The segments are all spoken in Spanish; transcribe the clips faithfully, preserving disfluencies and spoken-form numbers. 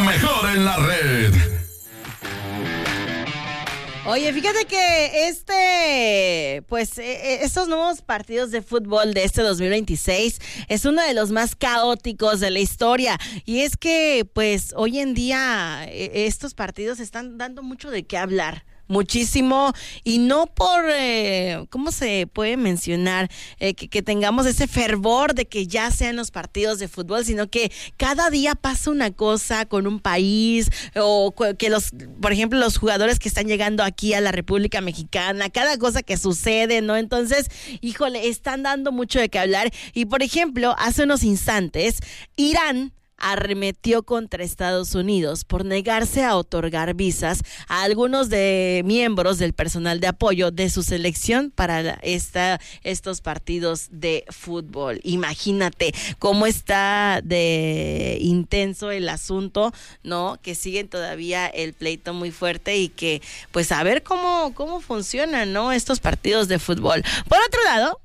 mejor en la red. Oye, fíjate que este, pues, eh, estos nuevos partidos de fútbol de este dos mil veintiséis es uno de los más caóticos de la historia. Y es que, pues, hoy en día eh, estos partidos están dando mucho de qué hablar. Muchísimo, y no por, eh, ¿cómo se puede mencionar? Eh, que, que tengamos ese fervor de que ya sean los partidos de fútbol, sino que cada día pasa una cosa con un país, o que los, por ejemplo, los jugadores que están llegando aquí a la República Mexicana, cada cosa que sucede, ¿no? Entonces, híjole, están dando mucho de qué hablar. Y, por ejemplo, hace unos instantes, Irán arremetió contra Estados Unidos por negarse a otorgar visas a algunos de miembros del personal de apoyo de su selección para esta, estos partidos de fútbol. Imagínate cómo está de intenso el asunto, ¿no? Que siguen todavía el pleito muy fuerte y que, pues, a ver cómo, cómo funcionan, ¿no? Estos partidos de fútbol. Por otro lado,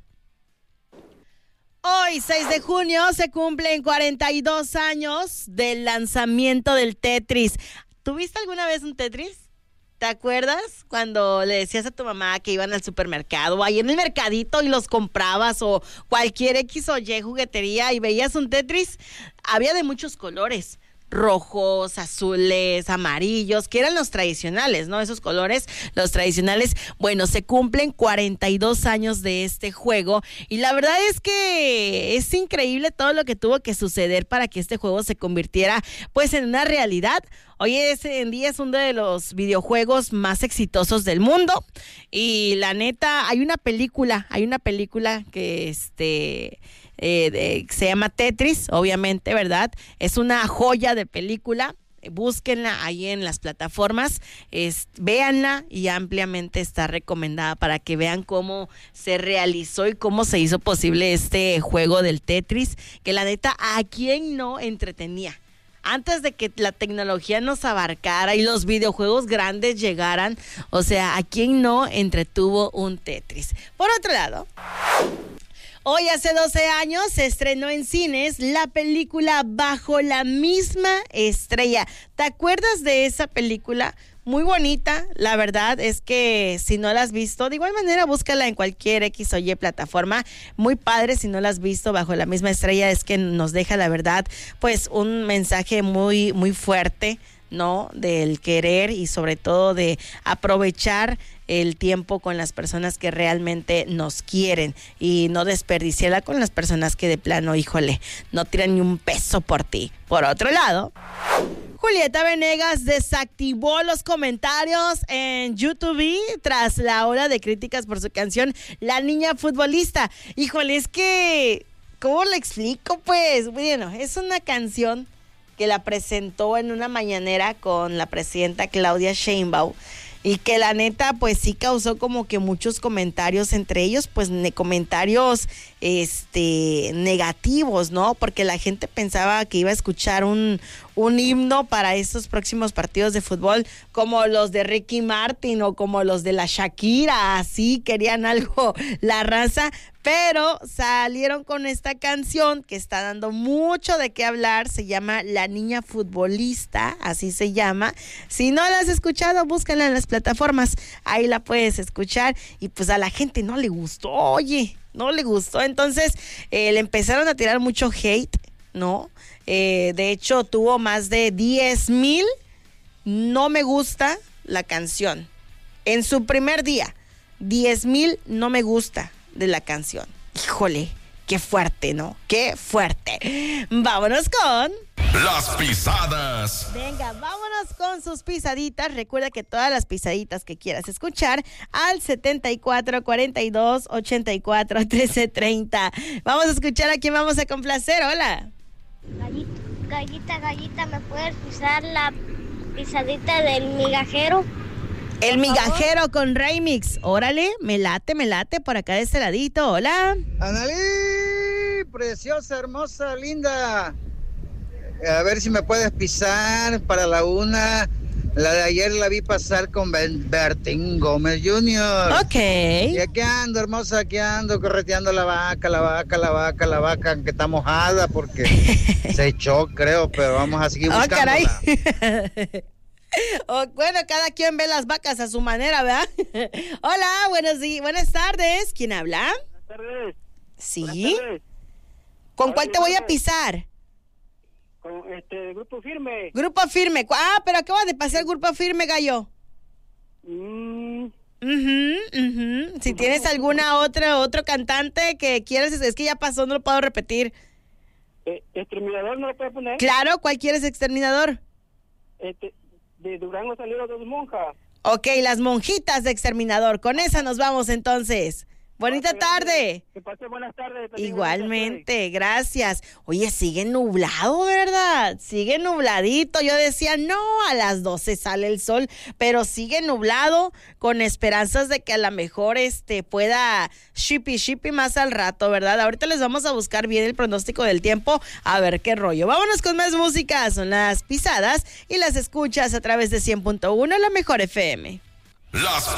hoy, seis de junio, se cumplen cuarenta y dos años del lanzamiento del Tetris. ¿Tuviste alguna vez un Tetris? ¿Te acuerdas cuando le decías a tu mamá que iban al supermercado o ahí en el mercadito y los comprabas, o cualquier X o Y juguetería y veías un Tetris? Había de muchos colores. Rojos, azules, amarillos, que eran los tradicionales, ¿no? Esos colores, los tradicionales. Bueno, se cumplen cuarenta y dos años de este juego y la verdad es que es increíble todo lo que tuvo que suceder para que este juego se convirtiera, pues, en una realidad. Hoy en día es uno de los videojuegos más exitosos del mundo y la neta, hay una película, hay una película que este... Eh, de, se llama Tetris, obviamente, ¿verdad? Es una joya de película. Búsquenla ahí en las plataformas, es, véanla, y ampliamente está recomendada para que vean cómo se realizó y cómo se hizo posible este juego del Tetris, que la neta, ¿a quién no entretenía? Antes de que la tecnología nos abarcara y los videojuegos grandes llegaran, o sea, ¿a quién no entretuvo un Tetris? Por otro lado, hoy hace doce años se estrenó en cines la película Bajo la misma estrella. ¿Te acuerdas de esa película? Muy bonita, la verdad es que si no la has visto, de igual manera búscala en cualquier X o Y plataforma. Muy padre si no la has visto. Bajo la misma estrella es que nos deja, la verdad, pues un mensaje muy, muy fuerte, ¿no? Del querer y sobre todo de aprovechar el tiempo con las personas que realmente nos quieren y no desperdiciarla con las personas que de plano, híjole, no tiran ni un peso por ti. Por otro lado, Julieta Venegas desactivó los comentarios en YouTube tras la ola de críticas por su canción La Niña Futbolista. Híjole, es que, ¿cómo le explico? Pues, bueno, es una canción que la presentó en una mañanera con la presidenta Claudia Sheinbaum y que la neta pues sí causó como que muchos comentarios, entre ellos pues ne- comentarios este negativos, ¿no? Porque la gente pensaba que iba a escuchar un, un himno para estos próximos partidos de fútbol como los de Ricky Martin o como los de la Shakira, así querían algo la raza, pero salieron con esta canción que está dando mucho de qué hablar. Se llama La Niña Futbolista, así se llama. Si no la has escuchado, búscala en las plataformas, ahí la puedes escuchar. Y pues a la gente no le gustó, oye, no le gustó. Entonces eh, le empezaron a tirar mucho hate, ¿no? Eh, de hecho tuvo más de diez mil no me gusta la canción. En su primer día, diez mil no me gusta de la canción. Híjole, qué fuerte, ¿no? Qué fuerte. Vámonos con Las pisadas. Venga, vámonos con sus pisaditas. Recuerda que todas las pisaditas que quieras escuchar al setenta y cuatro, cuarenta y dos, ochenta y cuatro, trece, treinta. Vamos a escuchar a quién vamos a complacer. Hola. Gallita, gallita, gallita, ¿me puedes pisar la pisadita del migajero? El migajero con remix. Órale, me late, me late por acá de este ladito. Hola. Analí, preciosa, hermosa, linda. A ver si me puedes pisar para la una. La de ayer la vi pasar con Ben- Bertín Gómez junior Ok. Y aquí ando, hermosa, aquí ando correteando la vaca, la vaca, la vaca, la vaca, que está mojada porque se echó, creo, pero vamos a seguir Oh, buscándola. caray. Oh, bueno, cada quien ve las vacas a su manera, ¿verdad? Hola, buenos días, buenas tardes. ¿Quién habla? Buenas tardes. Sí. Buenas tardes. ¿Con Hola, cuál te voy a dígame. pisar? Con este Grupo Firme. Grupo Firme. Ah, pero acaba de pasar Grupo Firme, gallo. Mm, Ujú, ujú. Si tienes alguna otra otro cantante que quieres, es que ya pasó, no lo puedo repetir. eh, Exterminador no lo puede poner. Claro, ¿cuál quieres, Exterminador? Este, de Durango salieron dos monjas. Ok, las monjitas de Exterminador. Con esa nos vamos entonces. Bonita tarde. Que pase buenas tardes. también, Igualmente, gracias. Oye, sigue nublado, ¿verdad? Sigue nubladito. Yo decía, no, a las doce sale el sol, pero sigue nublado con esperanzas de que a lo mejor este pueda shippy shippy más al rato, ¿verdad? Ahorita les vamos a buscar bien el pronóstico del tiempo, a ver qué rollo. Vámonos con más música, son las pisadas y las escuchas a través de cien punto uno, la mejor F M. Las